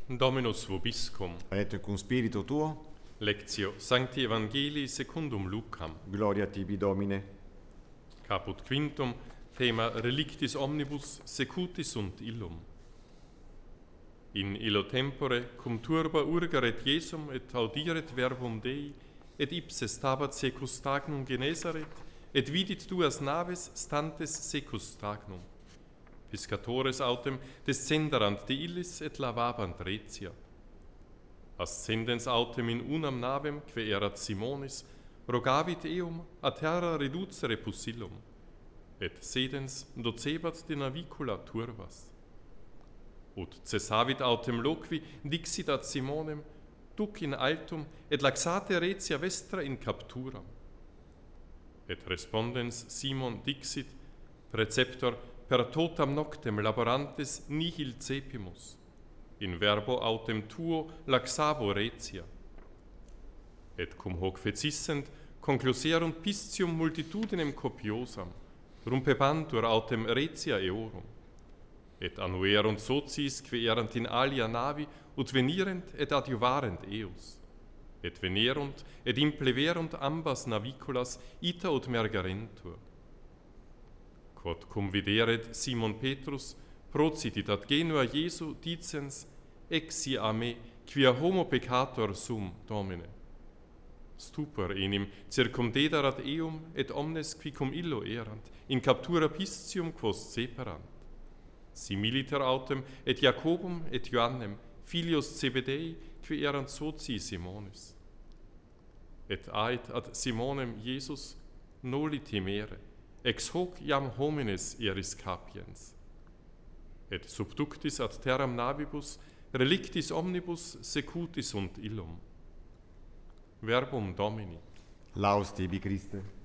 Dominus vobiscum. Et cum spiritu tuo, Lectio Sancti Evangelii secundum Lucam. gloria tibi Domine. Caput quintum, thema relictis omnibus secutis sunt illum. In illo tempore cum turba urgaret Jesum et audiret verbum Dei, et ipse stabat secus stagnum genesaret, et vidit duas naves stantes secus stagnum. Piscatores autem descenderant de illis et lavabant retia. Ascendens autem in unam navem, que erat Simonis, rogavit eum a terra reducere pusillum, et sedens docebat de navicula turbas. Ut cessavit autem loqui dixit ad Simonem, duc in altum et laxate retia vestra in capturam. Et respondens Simon dixit, preceptor per totam noctem laborantes nihil cepimus, in verbo autem tuo laxabo retia. Et cum hoc fecissent, concluserunt piscium multitudinem copiosam, rumpebantur autem retia eorum, et annuerunt socies que erant in alia navi, ut venirent et adjuvarent eos, et venerunt et impleverunt ambas naviculas ita ut mergarentur. Quod cum videret Simon Petrus, procitit ad genua Iesu dicens, exi a me, quia homo peccator sum, Domine. Stupor enim circumdederat eum, et omnes qui cum illo erant, in captura piscium quos separant. Similiter autem et Jacobum et Joannem, filios Zebedei, qui erant socii Simonis. Et ait ad Simonem Iesus, noli timere, ex hoc iam homines eris capiens. Et subductis ad terram navibus, relictis omnibus secutis sunt illum. Verbum Domini. Laus tibi Christe.